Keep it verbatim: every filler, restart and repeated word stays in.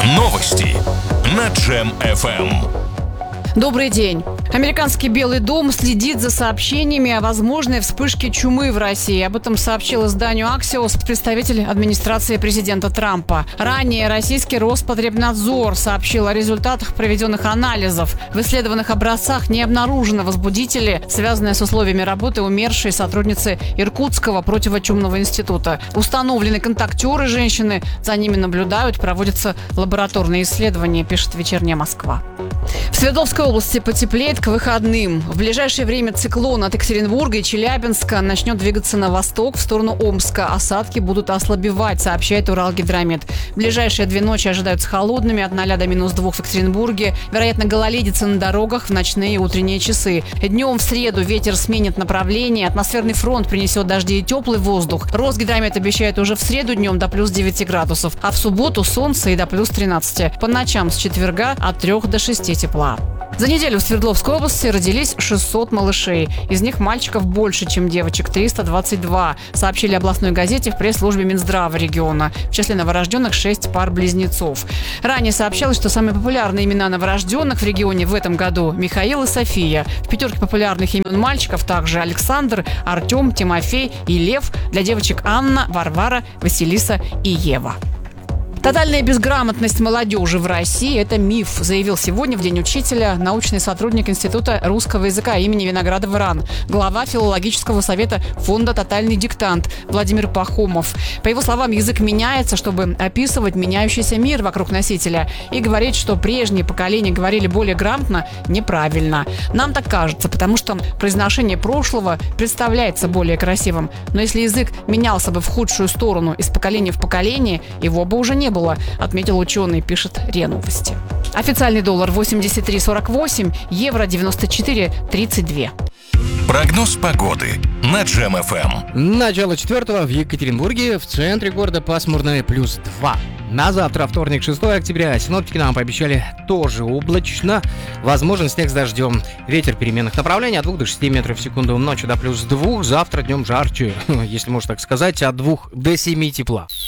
Новости на Джем эф эм. Добрый день. Американский Белый дом следит за сообщениями о возможной вспышке чумы в России. Об этом сообщил изданию Axios представитель администрации президента Трампа. Ранее российский Роспотребнадзор сообщил о результатах проведенных анализов. В исследованных образцах не обнаружено возбудители, связанные с условиями работы умершей сотрудницы Иркутского противочумного института. Установлены контактеры женщины, за ними наблюдают, проводятся лабораторные исследования, пишет «Вечерняя Москва». В Свердловской области потеплеет к выходным. В ближайшее время циклон от Екатеринбурга и Челябинска начнет двигаться на восток в сторону Омска. Осадки будут ослабевать, сообщает Уралгидромет. В ближайшие две ночи ожидаются холодными, от ноля до минус двух в Екатеринбурге. Вероятно, гололедица на дорогах в ночные и утренние часы. Днем в среду ветер сменит направление, атмосферный фронт принесет дожди и теплый воздух. Росгидромет обещает уже в среду днем до плюс девяти градусов, а в субботу солнце и до плюс тринадцати. По ночам с четверга от трех до шести тепла. За неделю в Свердловской области родились шестьсот малышей. Из них мальчиков больше, чем девочек – триста двадцать два, сообщили областной газете в пресс-службе Минздрава региона. В числе новорожденных шесть пар близнецов. Ранее сообщалось, что самые популярные имена новорожденных в регионе в этом году – Михаил и София. В пятерке популярных имен мальчиков также Александр, Артем, Тимофей и Лев. Для девочек Анна, Варвара, Василиса и Ева. Тотальная безграмотность молодежи в России – это миф, заявил сегодня в День учителя научный сотрудник Института русского языка имени Виноградова РАН, глава филологического совета фонда «Тотальный диктант» Владимир Пахомов. По его словам, язык меняется, чтобы описывать меняющийся мир вокруг носителя. И говорить, что прежние поколения говорили более грамотно, неправильно. Нам так кажется, потому что произношение прошлого представляется более красивым. Но если язык менялся бы в худшую сторону из поколения в поколение, его бы уже не было. было, отметил ученый, пишет РИА Новости. Официальный доллар восемьдесят три сорок восемь, евро девяносто четыре тридцать два. Прогноз погоды на Джем эф эм. Начало четвертого в Екатеринбурге, в центре города пасмурное плюс два. На завтра, вторник, шестого октября, синоптики нам пообещали тоже облачно. Возможен снег с дождем. Ветер переменных направлений от двух до шести метров в секунду. Ночью до плюс двух. Завтра днем жарче, если можно так сказать, от двух до семи тепла.